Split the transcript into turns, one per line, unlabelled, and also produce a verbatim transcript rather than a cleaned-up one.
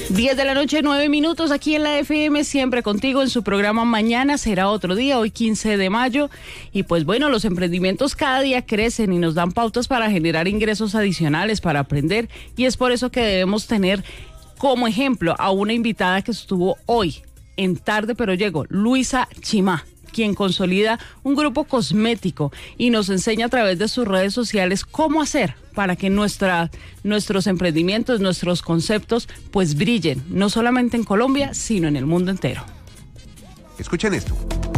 diez de la noche, nueve minutos, aquí en la F M, siempre contigo en su programa Mañana Será Otro Día, hoy quince de mayo. Y pues bueno, los emprendimientos cada día crecen y nos dan pautas para generar ingresos adicionales, para aprender. Y es por eso que debemos tener como ejemplo a una invitada que estuvo hoy en Tarde Pero Llego, Luisa Chimá, quien consolida un grupo cosmético y nos enseña a través de sus redes sociales cómo hacer para que nuestra, nuestros emprendimientos, nuestros conceptos, pues brillen, no solamente en Colombia, sino en el mundo entero.
Escuchen esto.